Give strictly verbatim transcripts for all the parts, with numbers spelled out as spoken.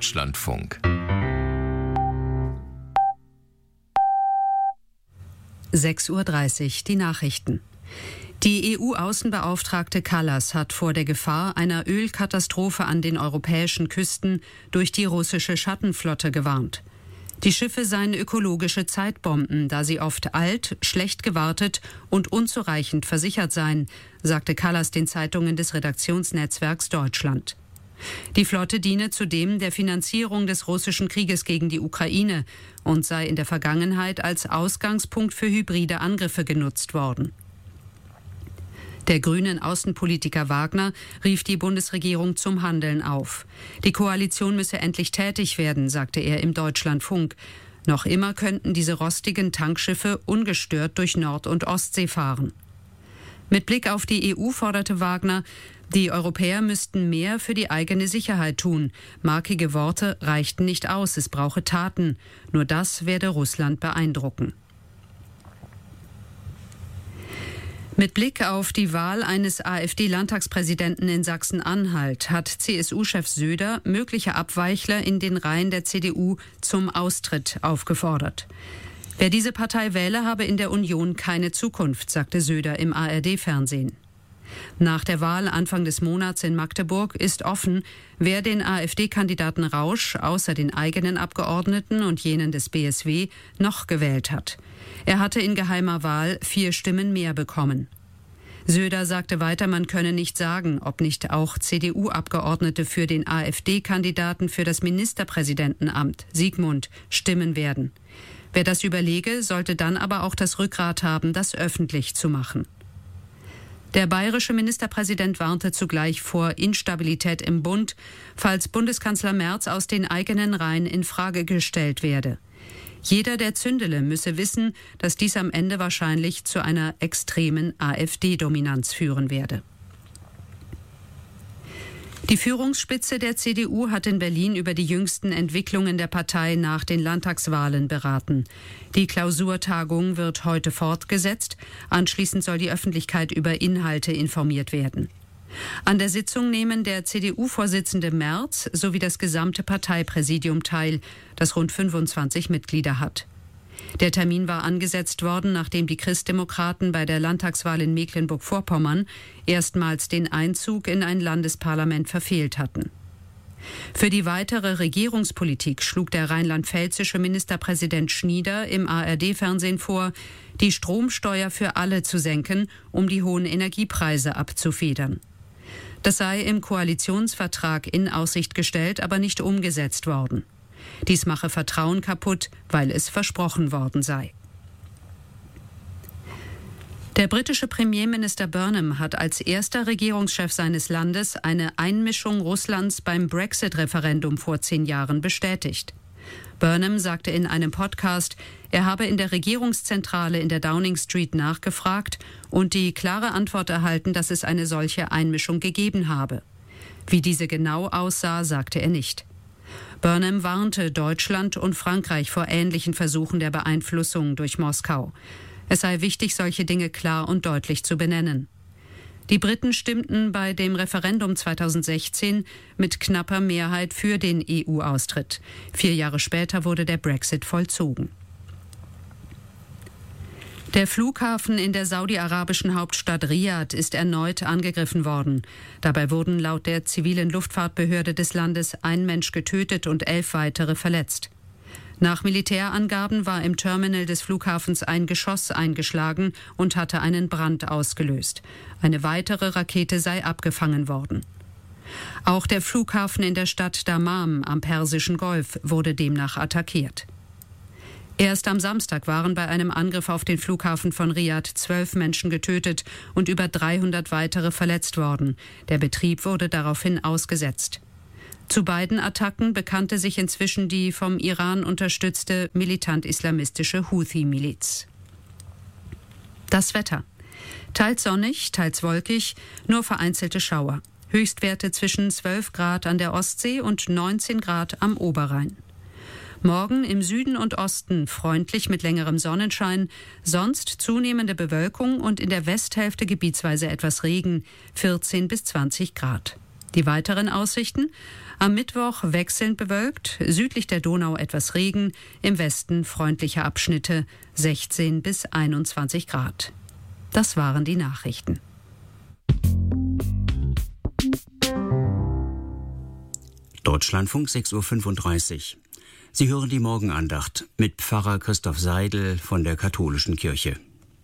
Deutschlandfunk. sechs Uhr dreißig, die Nachrichten. Die E U-Außenbeauftragte Kallas hat vor der Gefahr einer Ölkatastrophe an den europäischen Küsten durch die russische Schattenflotte gewarnt. Die Schiffe seien ökologische Zeitbomben, da sie oft alt, schlecht gewartet und unzureichend versichert seien, sagte Kallas den Zeitungen des Redaktionsnetzwerks Deutschland. Die Flotte diene zudem der Finanzierung des russischen Krieges gegen die Ukraine und sei in der Vergangenheit als Ausgangspunkt für hybride Angriffe genutzt worden. Der grünen Außenpolitiker Wagner rief die Bundesregierung zum Handeln auf. Die Koalition müsse endlich tätig werden, sagte er im Deutschlandfunk. Noch immer könnten diese rostigen Tankschiffe ungestört durch Nord- und Ostsee fahren. Mit Blick auf die E U forderte Wagner, die Europäer müssten mehr für die eigene Sicherheit tun. Markige Worte reichten nicht aus, es brauche Taten. Nur das werde Russland beeindrucken. Mit Blick auf die Wahl eines AfD-Landtagspräsidenten in Sachsen-Anhalt hat C S U-Chef Söder mögliche Abweichler in den Reihen der C D U zum Austritt aufgefordert. Wer diese Partei wähle, habe in der Union keine Zukunft, sagte Söder im A R D-Fernsehen. Nach der Wahl Anfang des Monats in Magdeburg ist offen, wer den AfD-Kandidaten Rausch außer den eigenen Abgeordneten und jenen des B S W noch gewählt hat. Er hatte in geheimer Wahl vier Stimmen mehr bekommen. Söder sagte weiter, man könne nicht sagen, ob nicht auch C D U-Abgeordnete für den AfD-Kandidaten für das Ministerpräsidentenamt, Siegmund, stimmen werden. Wer das überlege, sollte dann aber auch das Rückgrat haben, das öffentlich zu machen. Der bayerische Ministerpräsident warnte zugleich vor Instabilität im Bund, falls Bundeskanzler Merz aus den eigenen Reihen in Frage gestellt werde. Jeder der Zündele müsse wissen, dass dies am Ende wahrscheinlich zu einer extremen AfD-Dominanz führen werde. Die Führungsspitze der C D U hat in Berlin über die jüngsten Entwicklungen der Partei nach den Landtagswahlen beraten. Die Klausurtagung wird heute fortgesetzt. Anschließend soll die Öffentlichkeit über Inhalte informiert werden. An der Sitzung nehmen der C D U-Vorsitzende Merz sowie das gesamte Parteipräsidium teil, das rund fünfundzwanzig Mitglieder hat. Der Termin war angesetzt worden, nachdem die Christdemokraten bei der Landtagswahl in Mecklenburg-Vorpommern erstmals den Einzug in ein Landesparlament verfehlt hatten. Für die weitere Regierungspolitik schlug der rheinland-pfälzische Ministerpräsident Schnieder im A R D-Fernsehen vor, die Stromsteuer für alle zu senken, um die hohen Energiepreise abzufedern. Das sei im Koalitionsvertrag in Aussicht gestellt, aber nicht umgesetzt worden. Dies mache Vertrauen kaputt, weil es versprochen worden sei. Der britische Premierminister Burnham hat als erster Regierungschef seines Landes eine Einmischung Russlands beim Brexit-Referendum vor zehn Jahren bestätigt. Burnham sagte in einem Podcast, er habe in der Regierungszentrale in der Downing Street nachgefragt und die klare Antwort erhalten, dass es eine solche Einmischung gegeben habe. Wie diese genau aussah, sagte er nicht. Burnham warnte Deutschland und Frankreich vor ähnlichen Versuchen der Beeinflussung durch Moskau. Es sei wichtig, solche Dinge klar und deutlich zu benennen. Die Briten stimmten bei dem Referendum zweitausendsechzehn mit knapper Mehrheit für den E U-Austritt. Vier Jahre später wurde der Brexit vollzogen. Der Flughafen in der saudi-arabischen Hauptstadt Riad ist erneut angegriffen worden. Dabei wurden laut der zivilen Luftfahrtbehörde des Landes ein Mensch getötet und elf weitere verletzt. Nach Militärangaben war im Terminal des Flughafens ein Geschoss eingeschlagen und hatte einen Brand ausgelöst. Eine weitere Rakete sei abgefangen worden. Auch der Flughafen in der Stadt Dammam am Persischen Golf wurde demnach attackiert. Erst am Samstag waren bei einem Angriff auf den Flughafen von Riad zwölf Menschen getötet und über dreihundert weitere verletzt worden. Der Betrieb wurde daraufhin ausgesetzt. Zu beiden Attacken bekannte sich inzwischen die vom Iran unterstützte militant-islamistische Houthi-Miliz. Das Wetter. Teils sonnig, teils wolkig, nur vereinzelte Schauer. Höchstwerte zwischen zwölf Grad an der Ostsee und neunzehn Grad am Oberrhein. Morgen im Süden und Osten freundlich mit längerem Sonnenschein, sonst zunehmende Bewölkung und in der Westhälfte gebietsweise etwas Regen, vierzehn bis zwanzig Grad. Die weiteren Aussichten: am Mittwoch wechselnd bewölkt, südlich der Donau etwas Regen, im Westen freundliche Abschnitte, sechzehn bis einundzwanzig Grad. Das waren die Nachrichten. Deutschlandfunk sechs Uhr fünfunddreißig. Sie hören die Morgenandacht mit Pfarrer Christoph Seidel von der Katholischen Kirche.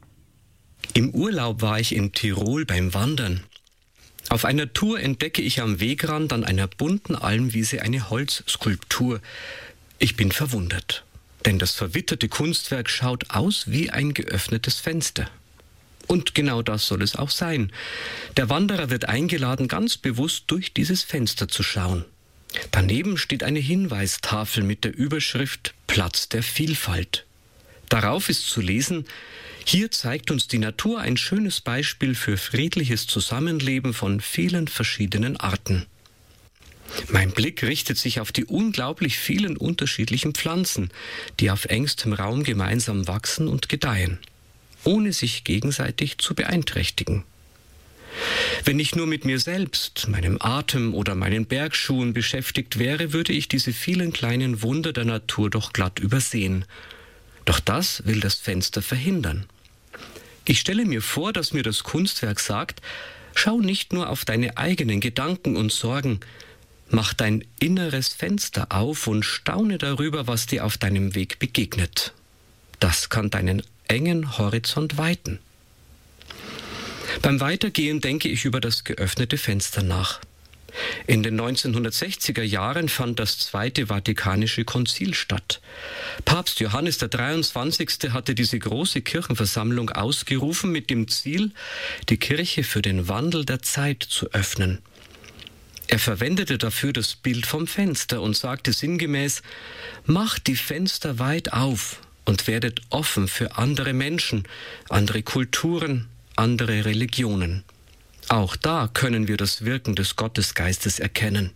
Im Urlaub war ich in Tirol beim Wandern. Auf einer Tour entdecke ich am Wegrand an einer bunten Almwiese eine Holzskulptur. Ich bin verwundert, denn das verwitterte Kunstwerk schaut aus wie ein geöffnetes Fenster. Und genau das soll es auch sein. Der Wanderer wird eingeladen, ganz bewusst durch dieses Fenster zu schauen. Daneben steht eine Hinweistafel mit der Überschrift Platz der Vielfalt. Darauf ist zu lesen: Hier zeigt uns die Natur ein schönes Beispiel für friedliches Zusammenleben von vielen verschiedenen Arten. Mein Blick richtet sich auf die unglaublich vielen unterschiedlichen Pflanzen, die auf engstem Raum gemeinsam wachsen und gedeihen, ohne sich gegenseitig zu beeinträchtigen. Wenn ich nur mit mir selbst, meinem Atem oder meinen Bergschuhen beschäftigt wäre, würde ich diese vielen kleinen Wunder der Natur doch glatt übersehen. Doch das will das Fenster verhindern. Ich stelle mir vor, dass mir das Kunstwerk sagt: Schau nicht nur auf deine eigenen Gedanken und Sorgen, mach dein inneres Fenster auf und staune darüber, was dir auf deinem Weg begegnet. Das kann deinen engen Horizont weiten. Beim Weitergehen denke ich über das geöffnete Fenster nach. In den neunzehnhundertsechziger Jahren fand das Zweite Vatikanische Konzil statt. Papst Johannes der dreiundzwanzigste hatte diese große Kirchenversammlung ausgerufen mit dem Ziel, die Kirche für den Wandel der Zeit zu öffnen. Er verwendete dafür das Bild vom Fenster und sagte sinngemäß: Macht die Fenster weit auf und werdet offen für andere Menschen, andere Kulturen, andere Religionen. Auch da können wir das Wirken des Gottesgeistes erkennen.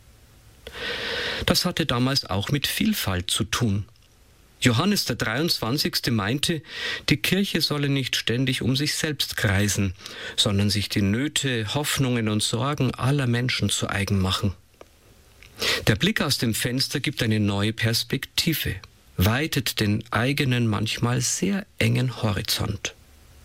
Das hatte damals auch mit Vielfalt zu tun. Johannes der dreiundzwanzigste meinte, die Kirche solle nicht ständig um sich selbst kreisen, sondern sich die Nöte, Hoffnungen und Sorgen aller Menschen zu eigen machen. Der Blick aus dem Fenster gibt eine neue Perspektive, weitet den eigenen, manchmal sehr engen Horizont.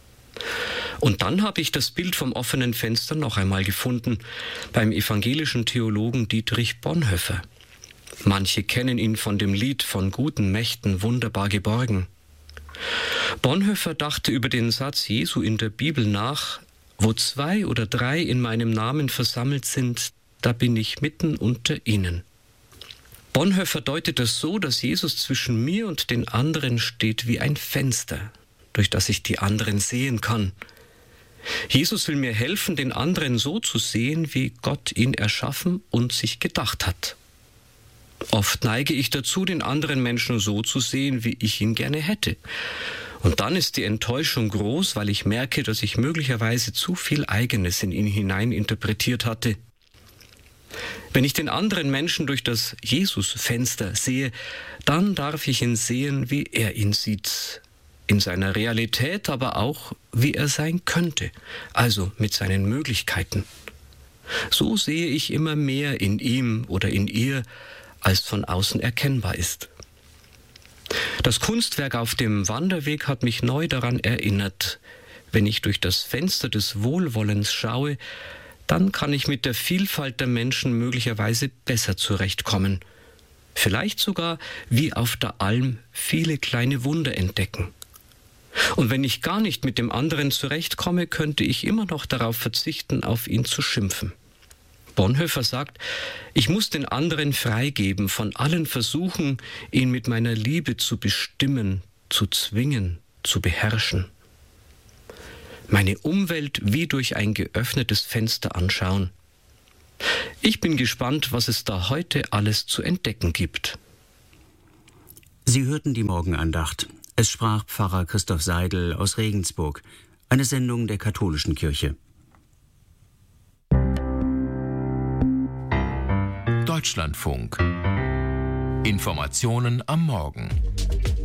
Und dann habe ich das Bild vom offenen Fenster noch einmal gefunden, beim evangelischen Theologen Dietrich Bonhoeffer. Manche kennen ihn von dem Lied Von guten Mächten wunderbar geborgen. Bonhoeffer dachte über den Satz Jesu in der Bibel nach: Wo zwei oder drei in meinem Namen versammelt sind, da bin ich mitten unter ihnen. Bonhoeffer deutet das so, dass Jesus zwischen mir und den anderen steht wie ein Fenster, durch das ich die anderen sehen kann. Jesus will mir helfen, den anderen so zu sehen, wie Gott ihn erschaffen und sich gedacht hat. Oft neige ich dazu, den anderen Menschen so zu sehen, wie ich ihn gerne hätte. Und dann ist die Enttäuschung groß, weil ich merke, dass ich möglicherweise zu viel Eigenes in ihn hinein interpretiert hatte. Wenn ich den anderen Menschen durch das Jesus-Fenster sehe, dann darf ich ihn sehen, wie er ihn sieht. In seiner Realität, aber auch, wie er sein könnte, also mit seinen Möglichkeiten. So sehe ich immer mehr in ihm oder in ihr, als von außen erkennbar ist. Das Kunstwerk auf dem Wanderweg hat mich neu daran erinnert: Wenn ich durch das Fenster des Wohlwollens schaue, dann kann ich mit der Vielfalt der Menschen möglicherweise besser zurechtkommen. Vielleicht sogar, wie auf der Alm, viele kleine Wunder entdecken. Und wenn ich gar nicht mit dem anderen zurechtkomme, könnte ich immer noch darauf verzichten, auf ihn zu schimpfen. Bonhoeffer sagt, ich muss den anderen freigeben von allen Versuchen, ihn mit meiner Liebe zu bestimmen, zu zwingen, zu beherrschen. Meine Umwelt wie durch ein geöffnetes Fenster anschauen. Ich bin gespannt, was es da heute alles zu entdecken gibt. Sie hörten die Morgenandacht. Es sprach Pfarrer Christoph Seidel aus Regensburg, eine Sendung der Katholischen Kirche. Deutschlandfunk. Informationen am Morgen.